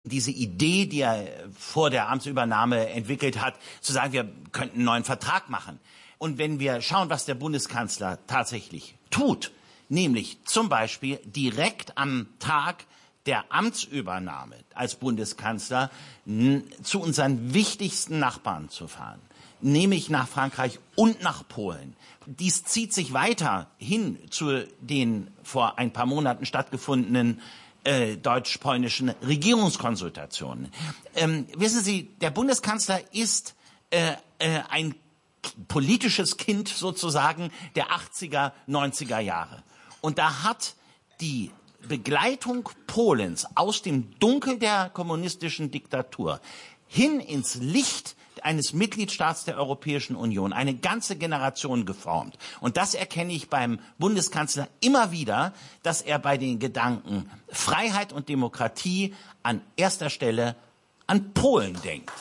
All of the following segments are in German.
diese Idee, die er vor der Amtsübernahme entwickelt hat, zu sagen, wir könnten einen neuen Vertrag machen. Und wenn wir schauen, was der Bundeskanzler tatsächlich tut, nämlich zum Beispiel direkt am Tag der Amtsübernahme als Bundeskanzler zu unseren wichtigsten Nachbarn zu fahren, nämlich nach Frankreich und nach Polen. Dies zieht sich weiter hin zu den vor ein paar Monaten stattgefundenen deutsch-polnischen Regierungskonsultationen. Wissen Sie, der Bundeskanzler ist ein politisches Kind sozusagen der 80er, 90er Jahre. Und da hat die Begleitung Polens aus dem Dunkel der kommunistischen Diktatur hin ins Licht eines Mitgliedstaats der Europäischen Union eine ganze Generation geformt. Und das erkenne ich beim Bundeskanzler immer wieder, dass er bei den Gedanken Freiheit und Demokratie an erster Stelle an Polen denkt.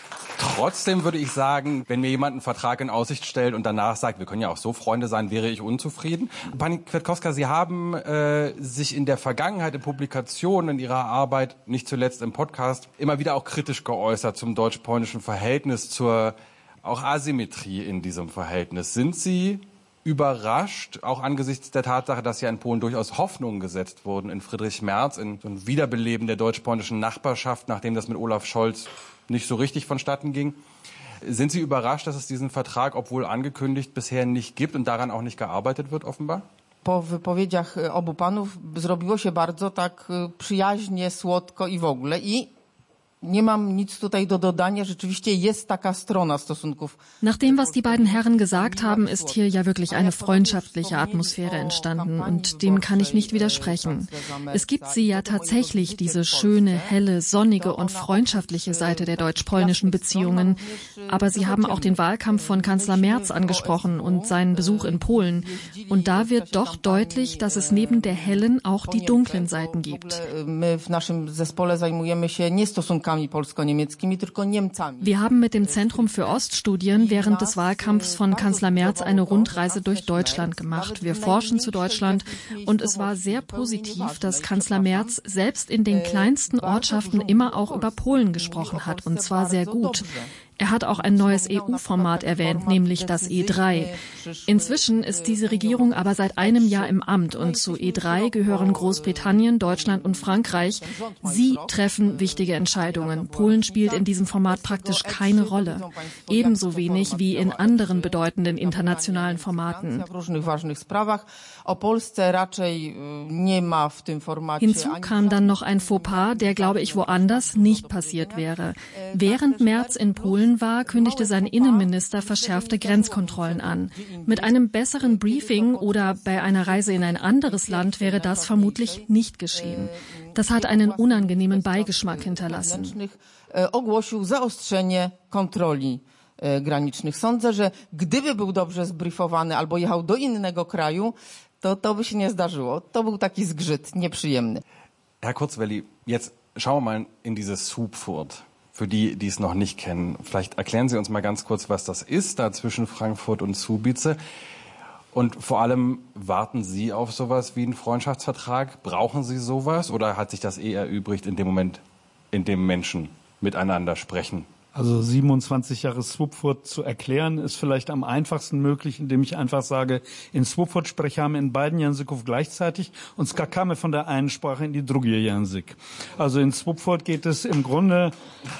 Trotzdem würde ich sagen, wenn mir jemand einen Vertrag in Aussicht stellt und danach sagt, wir können ja auch so Freunde sein, wäre ich unzufrieden. Pani Kwiatkowska, Sie haben sich in der Vergangenheit in Publikationen in Ihrer Arbeit, nicht zuletzt im Podcast, immer wieder auch kritisch geäußert zum deutsch-polnischen Verhältnis, zur auch Asymmetrie in diesem Verhältnis. Sind Sie überrascht, auch angesichts der Tatsache, dass ja in Polen durchaus Hoffnungen gesetzt wurden in Friedrich Merz, in so ein Wiederbeleben der deutsch-polnischen Nachbarschaft, nachdem das mit Olaf Scholz nicht so richtig vonstatten ging. Sind Sie überrascht, dass es diesen Vertrag, obwohl angekündigt, bisher nicht gibt und daran auch nicht gearbeitet wird, offenbar? Po wypowiedziach obu panów zrobiło się bardzo tak przyjaźnie, słodko i w ogóle. Nie mam nic tutaj do dodania. Rzeczywiście jest taka strona stosunków. Nach dem, was die beiden Herren gesagt haben, ist hier ja wirklich eine freundschaftliche Atmosphäre entstanden und dem kann ich nicht widersprechen. Es gibt sie ja tatsächlich, diese schöne, helle, sonnige und freundschaftliche Seite der deutsch-polnischen Beziehungen. Aber Sie haben auch den Wahlkampf von Kanzler Merz angesprochen und seinen Besuch in Polen. Und da wird doch deutlich, dass es neben der hellen auch die dunklen Seiten gibt. My w naszym zespole zajmujemy się nie stosunkami polsko-niemieckimi, tylko Niemcami. Wir haben mit dem Zentrum für Oststudien während des Wahlkampfs von Kanzler Merz eine Rundreise durch Deutschland gemacht. Wir forschen zu Deutschland und es war sehr positiv, dass Kanzler Merz selbst in den kleinsten Ortschaften immer auch über Polen gesprochen hat, und zwar sehr gut. Er hat auch ein neues EU-Format erwähnt, nämlich das E3. Inzwischen ist diese Regierung aber seit einem Jahr im Amt und zu E3 gehören Großbritannien, Deutschland und Frankreich. Sie treffen wichtige Entscheidungen. Polen spielt in diesem Format praktisch keine Rolle. Ebenso wenig wie in anderen bedeutenden internationalen Formaten. Hinzu kam dann noch ein Fauxpas, der, glaube ich, woanders nicht passiert wäre. Während Merz in Polen war, kündigte sein Innenminister verschärfte Grenzkontrollen an. Mit einem besseren Briefing oder bei einer Reise in ein anderes Land wäre das vermutlich nicht geschehen. Das hat einen unangenehmen Beigeschmack hinterlassen. Ogłosił zaostrzenie kontroli granicznych. Sądzę, że gdyby był dobrze zbriefowany albo jechał do innego kraju, to by się nie zdarzyło. To był taki zgrzyt nieprzyjemny. Herr Kurzwelli, jetzt schauen wir mal in dieses Supfurt. Für die, die es noch nicht kennen, vielleicht erklären Sie uns mal ganz kurz, was das ist, da zwischen Frankfurt und Słubice. Und vor allem, warten Sie auf sowas wie einen Freundschaftsvertrag? Brauchen Sie sowas? Oder hat sich das erübrigt in dem Moment, in dem Menschen miteinander sprechen? Also 27 Jahre Słupfurt zu erklären, ist vielleicht am einfachsten möglich, indem ich einfach sage, in Słupfurt sprechamy in beiden języków gleichzeitig und skakamy von der einen Sprache in die drugie język. Also in Słupfurt geht es im Grunde...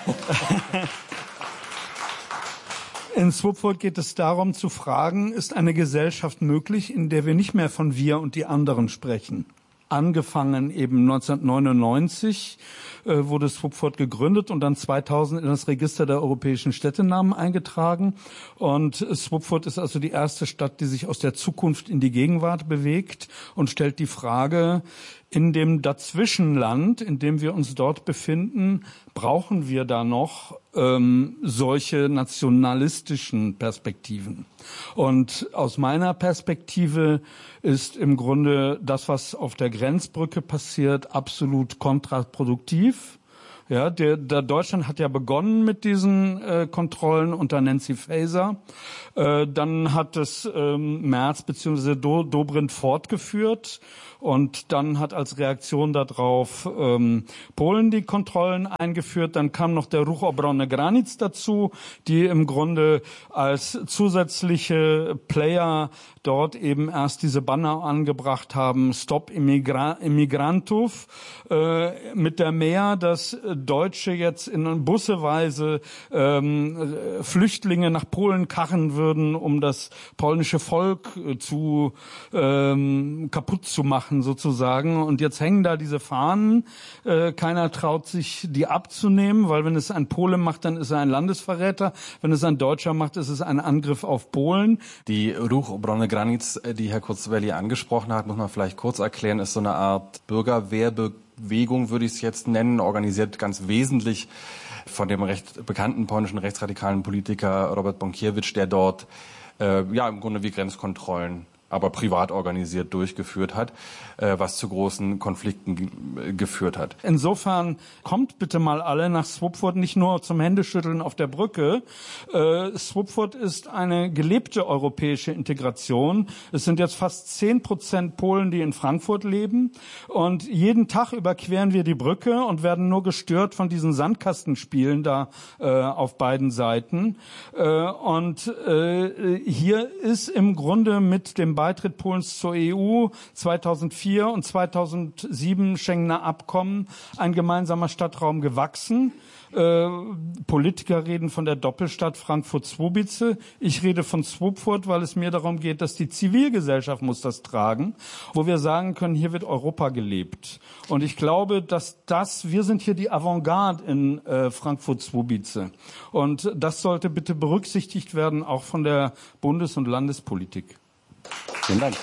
In Słupfurt geht es darum zu fragen, ist eine Gesellschaft möglich, in der wir nicht mehr von wir und die anderen sprechen? Angefangen eben 1999 wurde Słupfurt gegründet und dann 2000 in das Register der europäischen Städtenamen eingetragen. Und Słupfurt ist also die erste Stadt, die sich aus der Zukunft in die Gegenwart bewegt und stellt die Frage, in dem Dazwischenland, in dem wir uns dort befinden, brauchen wir da noch solche nationalistischen Perspektiven. Und aus meiner Perspektive ist im Grunde das, was auf der Grenzbrücke passiert, absolut kontraproduktiv, Ja, Deutschland hat ja begonnen mit diesen Kontrollen unter Nancy Faeser. Dann hat es Merz bzw. Dobrindt fortgeführt. Und dann hat als Reaktion darauf Polen die Kontrollen eingeführt. Dann kam noch der Ruch Obrony Granic dazu, die im Grunde als zusätzliche Player dort eben erst diese Banner angebracht haben, Stop Immigrantów, mit der Mehr, dass Deutsche jetzt in busseweise Flüchtlinge nach Polen karren würden, um das polnische Volk kaputt zu machen sozusagen. Und jetzt hängen da diese Fahnen. Keiner traut sich, die abzunehmen, weil wenn es ein Pole macht, dann ist er ein Landesverräter. Wenn es ein Deutscher macht, ist es ein Angriff auf Polen. Die Ruch Obrony Granic, die Herr Kurzwelli angesprochen hat, muss man vielleicht kurz erklären, ist so eine Art Bürgerwehrbewegung, würde ich es jetzt nennen, organisiert ganz wesentlich von dem recht bekannten polnischen rechtsradikalen Politiker Robert Bąkiewicz, der dort im Grunde wie Grenzkontrollen, aber privat organisiert durchgeführt hat, was zu großen Konflikten geführt hat. Insofern kommt bitte mal alle nach Swopfurt, nicht nur zum Händeschütteln auf der Brücke. Swopfurt ist eine gelebte europäische Integration. Es sind jetzt fast 10% Polen, die in Frankfurt leben. Und jeden Tag überqueren wir die Brücke und werden nur gestört von diesen Sandkastenspielen da auf beiden Seiten. Hier ist im Grunde mit dem Beitritt Polens zur EU 2004 und 2007 Schengener Abkommen ein gemeinsamer Stadtraum gewachsen. Politiker reden von der Doppelstadt Frankfurt-Swobice. Ich rede von Swopfurt, weil es mir darum geht, dass die Zivilgesellschaft muss das tragen, wo wir sagen können, hier wird Europa gelebt. Und ich glaube, dass wir sind hier die Avantgarde in Frankfurt-Swobice. Und das sollte bitte berücksichtigt werden, auch von der Bundes- und Landespolitik. Vielen Dank.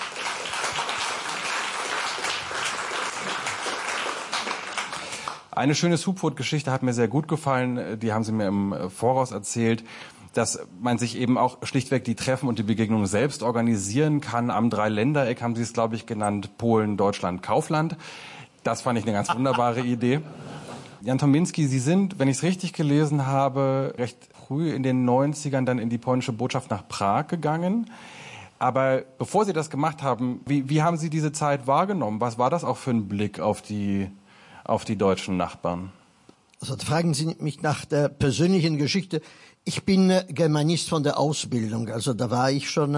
Eine schöne Swopfurt-Geschichte hat mir sehr gut gefallen. Die haben Sie mir im Voraus erzählt, dass man sich eben auch schlichtweg die Treffen und die Begegnungen selbst organisieren kann. Am Dreiländereck haben Sie es, glaube ich, genannt, Polen, Deutschland, Kaufland. Das fand ich eine ganz wunderbare Idee. Jan Tominski, Sie sind, wenn ich es richtig gelesen habe, recht früh in den 90ern dann in die polnische Botschaft nach Prag gegangen. Aber bevor Sie das gemacht haben, wie haben Sie diese Zeit wahrgenommen? Was war das auch für ein Blick auf die deutschen Nachbarn? Also fragen Sie mich nach der persönlichen Geschichte. Ich bin Germanist von der Ausbildung. Also da war ich schon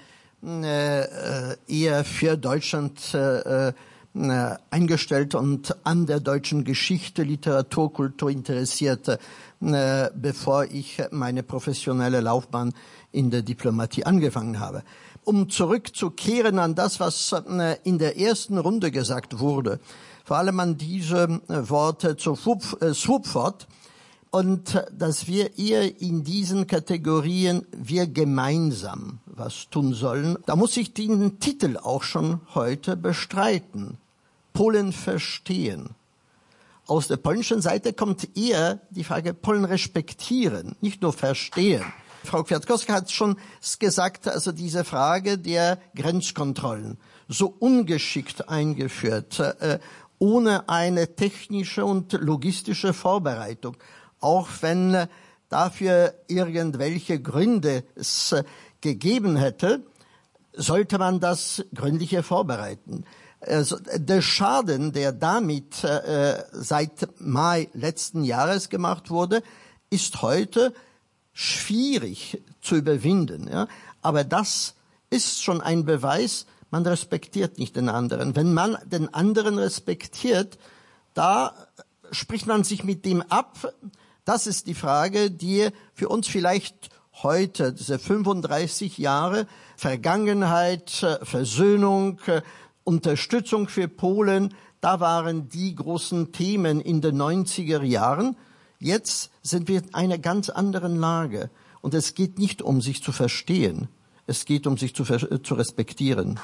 eher für Deutschland eingestellt und an der deutschen Geschichte, Literatur, Kultur interessiert, bevor ich meine professionelle Laufbahn in der Diplomatie angefangen habe. Um zurückzukehren an das, was in der ersten Runde gesagt wurde, vor allem an diese Worte zu Swopfurt, und dass wir eher in diesen Kategorien wir gemeinsam was tun sollen. Da muss ich den Titel auch schon heute bestreiten. Polen verstehen. Aus der polnischen Seite kommt eher die Frage Polen respektieren, nicht nur verstehen. Frau Kwiatkowska hat schon gesagt, also diese Frage der Grenzkontrollen, so ungeschickt eingeführt, ohne eine technische und logistische Vorbereitung, auch wenn dafür irgendwelche Gründe es gegeben hätte, sollte man das gründlicher vorbereiten. Also der Schaden, der damit seit Mai letzten Jahres gemacht wurde, ist heute schwierig zu überwinden. Ja? Aber das ist schon ein Beweis, man respektiert nicht den anderen. Wenn man den anderen respektiert, da spricht man sich mit dem ab. Das ist die Frage, die für uns vielleicht heute, diese 35 Jahre Vergangenheit, Versöhnung, Unterstützung für Polen, da waren die großen Themen in den 90er Jahren. Jetzt sind wir in einer ganz anderen Lage. Und es geht nicht um sich zu verstehen. Es geht um sich zu respektieren.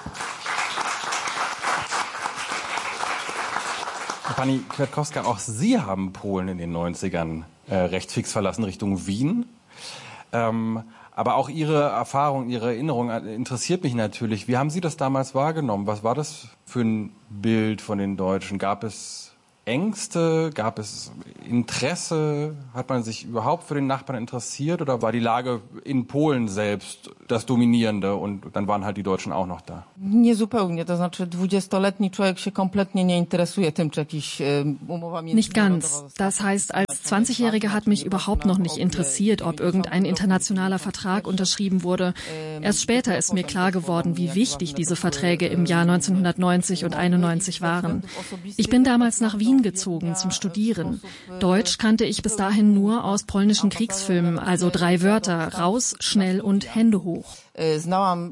Pani Kwiatkowska, auch Sie haben Polen in den 90ern recht fix verlassen Richtung Wien. Aber auch Ihre Erfahrung, Ihre Erinnerung interessiert mich natürlich. Wie haben Sie das damals wahrgenommen? Was war das für ein Bild von den Deutschen? Gab es Ängste? Gab es Interesse? Hat man sich überhaupt für den Nachbarn interessiert? Oder war die Lage in Polen selbst das Dominierende und dann waren halt die Deutschen auch noch da? Niezupełnie, to znaczy 20-letni człowiek się kompletnie nie interesuje tym, czy jakieś umowa międzynarodowa. Nicht ganz. Das heißt, als 20-Jähriger hat mich überhaupt noch nicht interessiert, ob irgendein internationaler Vertrag unterschrieben wurde. Erst später ist mir klar geworden, wie wichtig diese Verträge im Jahr 1990 und 91 waren. Ich bin damals nach Wien gezogen zum Studieren. Deutsch kannte ich bis dahin nur aus polnischen Kriegsfilmen, also 3 Wörter: raus, schnell und Hände hoch. Znałam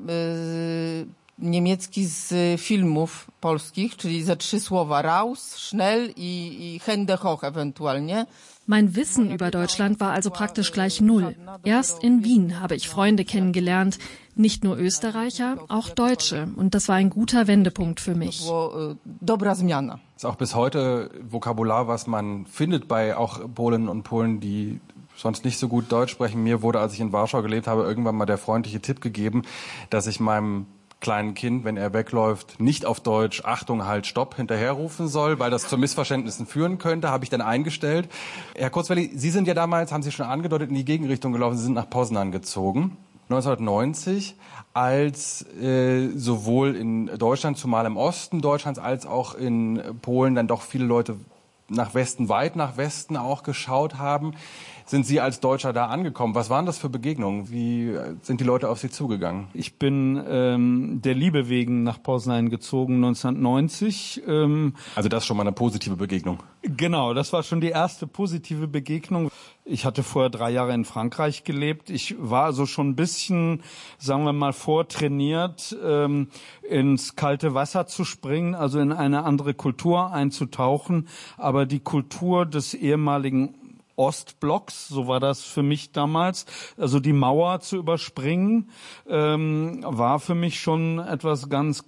niemiecki z filmów polskich, czyli ze 3 słowa: raus, schnell i Hände hoch ewentualnie. Mein Wissen über Deutschland war also praktisch gleich null. Erst in Wien habe ich Freunde kennengelernt, nicht nur Österreicher, auch Deutsche. Und das war ein guter Wendepunkt für mich. Dobra zmiana. Das ist auch bis heute Vokabular, was man findet bei auch Polinnen und Polen, die sonst nicht so gut Deutsch sprechen. Mir wurde, als ich in Warschau gelebt habe, irgendwann mal der freundliche Tipp gegeben, dass ich meinem kleinen Kind, wenn er wegläuft, nicht auf Deutsch Achtung, halt, Stopp hinterherrufen soll, weil das zu Missverständnissen führen könnte, habe ich dann eingestellt. Herr Kurzweili, Sie sind ja damals, haben Sie schon angedeutet, in die Gegenrichtung gelaufen, Sie sind nach Poznan gezogen, 1990, als sowohl in Deutschland, zumal im Osten Deutschlands, als auch in Polen dann doch viele Leute nach Westen, weit nach Westen auch geschaut haben. Sind Sie als Deutscher da angekommen? Was waren das für Begegnungen? Wie sind die Leute auf Sie zugegangen? Ich bin der Liebe wegen nach Poznan gezogen 1990. Also das ist schon mal eine positive Begegnung. Genau, das war schon die erste positive Begegnung. Ich hatte vorher 3 Jahre in Frankreich gelebt. Ich war also schon ein bisschen, sagen wir mal, vortrainiert, ins kalte Wasser zu springen, also in eine andere Kultur einzutauchen. Aber die Kultur des ehemaligen Ostblocks, so war das für mich damals, also die Mauer zu überspringen, war für mich schon etwas ganz,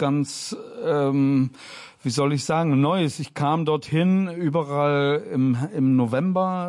wie soll ich sagen, Neues. Ich kam dorthin, überall im November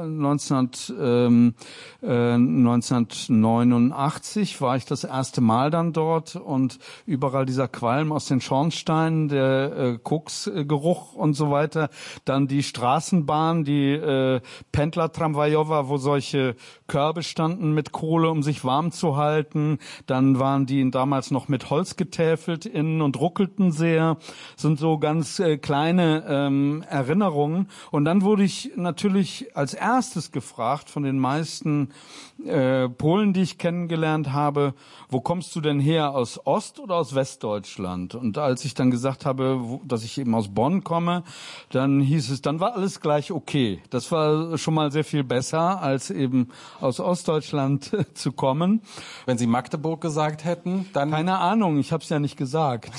1989 war ich das erste Mal dann dort und überall dieser Qualm aus den Schornsteinen, der Koksgeruch und so weiter. Dann die Straßenbahn, die Pendler Tramwajowa, wo solche Körbe standen mit Kohle, um sich warm zu halten. Dann waren die damals noch mit Holz getäfelt innen und ruckelten sehr. Sind so ganz kleine Erinnerungen. Und dann wurde ich natürlich als erstes gefragt von den meisten Polen, die ich kennengelernt habe, wo kommst du denn her, aus Ost- oder aus Westdeutschland? Und als ich dann gesagt habe, dass ich eben aus Bonn komme, dann hieß es, dann war alles gleich okay. Das war schon mal sehr viel besser, als eben aus Ostdeutschland zu kommen. Wenn Sie Magdeburg gesagt hätten, dann... Keine Ahnung, ich habe es ja nicht gesagt.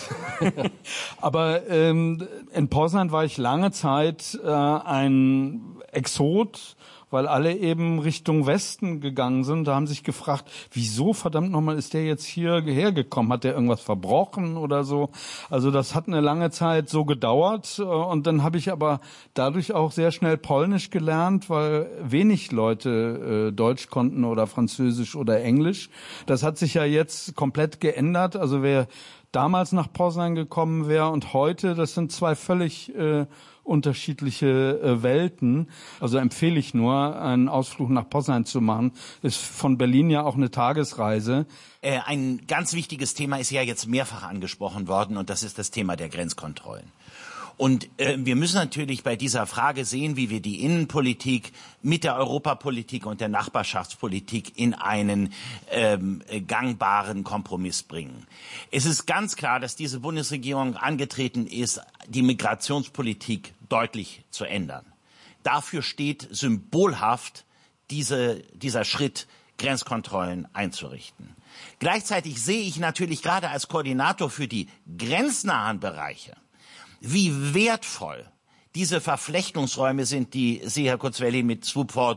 Aber in Poznan war ich lange Zeit ein Exot, weil alle eben Richtung Westen gegangen sind. Da haben sich gefragt, wieso verdammt nochmal ist der jetzt hierher gekommen? Hat der irgendwas verbrochen oder so? Also das hat eine lange Zeit so gedauert. Und dann habe ich aber dadurch auch sehr schnell Polnisch gelernt, weil wenig Leute Deutsch konnten oder Französisch oder Englisch. Das hat sich ja jetzt komplett geändert. Also wer damals nach Poznan gekommen wäre und heute, das sind 2 völlig unterschiedliche Welten. Also empfehle ich nur, einen Ausflug nach Poznan zu machen. Ist von Berlin ja auch eine Tagesreise. Ein ganz wichtiges Thema ist ja jetzt mehrfach angesprochen worden und das ist das Thema der Grenzkontrollen. Und wir müssen natürlich bei dieser Frage sehen, wie wir die Innenpolitik mit der Europapolitik und der Nachbarschaftspolitik in einen gangbaren Kompromiss bringen. Es ist ganz klar, dass diese Bundesregierung angetreten ist, die Migrationspolitik deutlich zu ändern. Dafür steht symbolhaft dieser Schritt, Grenzkontrollen einzurichten. Gleichzeitig sehe ich natürlich gerade als Koordinator für die grenznahen Bereiche, wie wertvoll diese Verflechtungsräume sind, die Sie, Herr Kurzweili, mit Swoopford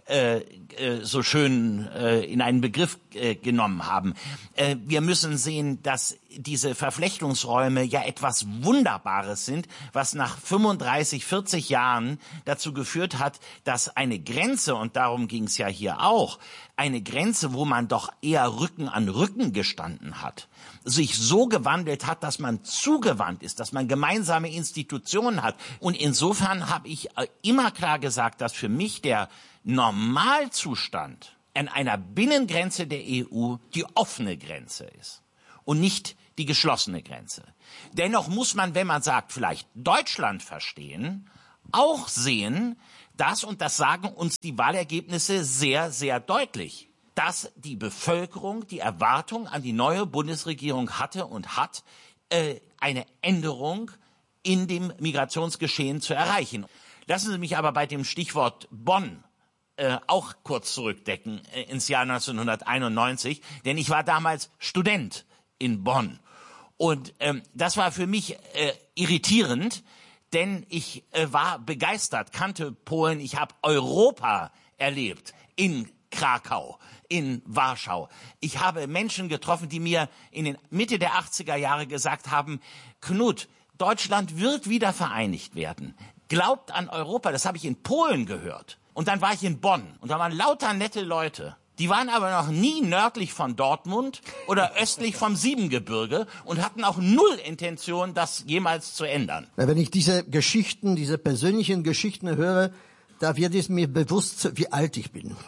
so schön in einen Begriff genommen haben. Wir müssen sehen, dass diese Verflechtungsräume ja etwas Wunderbares sind, was nach 35, 40 Jahren dazu geführt hat, dass eine Grenze, und darum ging es ja hier auch, eine Grenze, wo man doch eher Rücken an Rücken gestanden hat, sich so gewandelt hat, dass man zugewandt ist, dass man gemeinsame Institutionen hat. Und insofern habe ich immer klar gesagt, dass für mich der Normalzustand an einer Binnengrenze der EU die offene Grenze ist und nicht die geschlossene Grenze. Dennoch muss man, wenn man sagt, vielleicht Deutschland verstehen, auch sehen, dass, und das sagen uns die Wahlergebnisse sehr, sehr deutlich, dass die Bevölkerung die Erwartung an die neue Bundesregierung hatte und hat, eine Änderung in dem Migrationsgeschehen zu erreichen. Lassen Sie mich aber bei dem Stichwort Bonn auch kurz zurückdecken ins Jahr 1991, denn ich war damals Student in Bonn. Und das war für mich irritierend, denn ich war begeistert, kannte Polen, ich habe Europa erlebt in Krakau, in Warschau. Ich habe Menschen getroffen, die mir in den Mitte der 80er Jahre gesagt haben, Knut, Deutschland wird wieder vereinigt werden. Glaubt an Europa, das habe ich in Polen gehört. Und dann war ich in Bonn und da waren lauter nette Leute. Die waren aber noch nie nördlich von Dortmund oder östlich vom Siebengebirge und hatten auch null Intention, das jemals zu ändern. Wenn ich diese Geschichten, diese persönlichen Geschichten höre, da wird es mir bewusst, wie alt ich bin.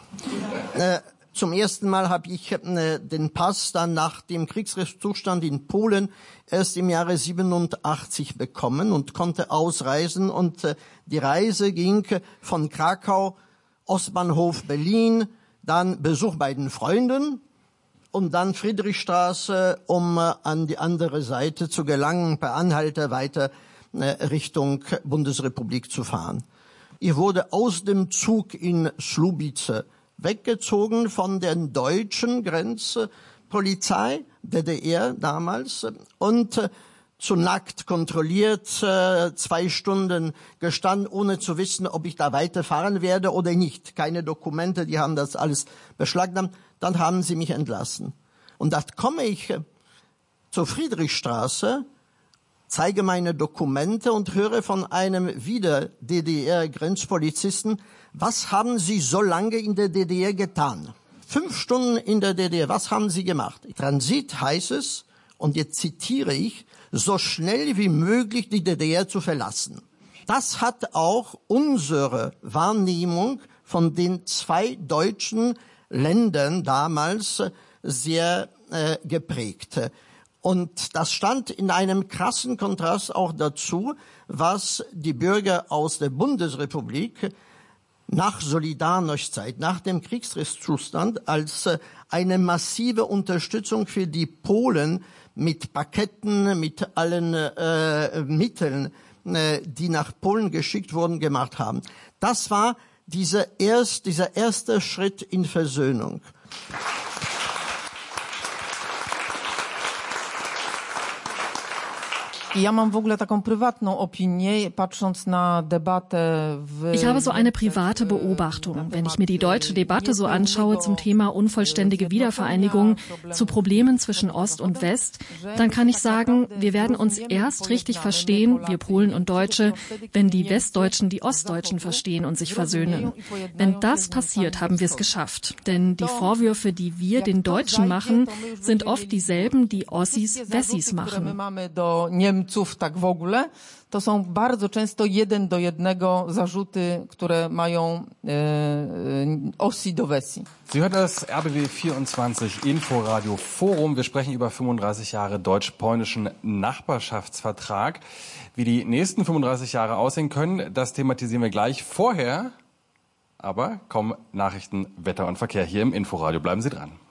Zum ersten Mal habe ich den Pass dann nach dem Kriegsrechtszustand in Polen erst im Jahre 87 bekommen und konnte ausreisen. Und die Reise ging von Krakau, Ostbahnhof Berlin, dann Besuch bei den Freunden und dann Friedrichstraße, um an die andere Seite zu gelangen, per Anhalter weiter Richtung Bundesrepublik zu fahren. Ich wurde aus dem Zug in Słubice weggezogen von der deutschen Grenzpolizei, DDR damals, und zu nackt kontrolliert, 2 Stunden gestanden, ohne zu wissen, ob ich da weiterfahren werde oder nicht. Keine Dokumente, die haben das alles beschlagnahmt. Dann haben sie mich entlassen. Und da komme ich zur Friedrichstraße, zeige meine Dokumente und höre von einem wieder DDR-Grenzpolizisten, was haben Sie so lange in der DDR getan? 5 Stunden in der DDR, was haben Sie gemacht? Transit heißt es, und jetzt zitiere ich, so schnell wie möglich die DDR zu verlassen. Das hat auch unsere Wahrnehmung von den 2 deutschen Ländern damals sehr geprägt. Und das stand in einem krassen Kontrast auch dazu, was die Bürger aus der Bundesrepublik nach Solidarność-Zeit, nach dem Kriegsrechtszustand als eine massive Unterstützung für die Polen mit Paketten, mit allen Mitteln, die nach Polen geschickt wurden, gemacht haben. Das war dieser erste Schritt in Versöhnung. Ja mam w ogóle taką prywatną opinię, patrząc na debatę Ich habe so eine private Beobachtung. Wenn ich mir die deutsche Debatte so anschaue zum Thema unvollständige Wiedervereinigung, zu Problemen zwischen Ost und West, dann kann ich sagen, wir werden uns erst richtig verstehen, wir Polen und Deutsche, wenn die Westdeutschen die Ostdeutschen verstehen und sich versöhnen. Wenn das passiert, haben wir es geschafft. Denn die Vorwürfe, die wir den Deutschen machen, sind oft dieselben, die Ossis Wessis machen. Niemców tak w ogóle, to są bardzo często 1 do 1 zarzuty, które mają Ossi do Wessi. Sie hören das RBB 24 Inforadio Forum. Wir sprechen über 35 Jahre deutsch-polnischen Nachbarschaftsvertrag. Wie die nächsten 35 Jahre aussehen können, das thematisieren wir gleich. Vorher aber kommen Nachrichten, Wetter und Verkehr hier im Inforadio. Bleiben Sie dran.